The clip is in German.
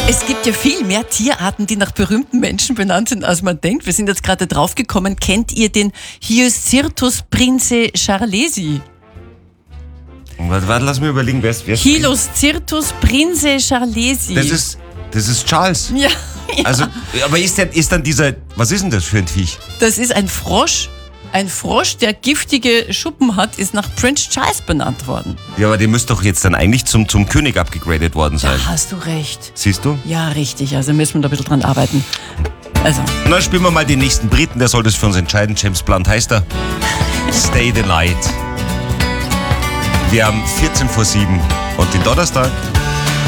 Es gibt ja viel mehr Tierarten, die nach berühmten Menschen benannt sind, als man denkt. Wir sind jetzt gerade draufgekommen. Kennt ihr den Hyoscyrtus prince charlesi? Warte, lass mich überlegen, wer ist Hyoscyrtus prince charlesi. Das ist Charles. Ja. Also, aber ist dann dieser, was ist denn das für ein Viech? Das ist ein Frosch. Ein Frosch, der giftige Schuppen hat, ist nach Prince Charles benannt worden. Ja, aber der müsste doch jetzt dann eigentlich zum König abgegradet worden sein. Da hast du recht. Siehst du? Ja, richtig. Also müssen wir da ein bisschen dran arbeiten. Also. Na, spielen wir mal den nächsten Briten, der soll das für uns entscheiden. James Blunt heißt er. Stay the Night. Wir haben 7:14 und den Donnerstag.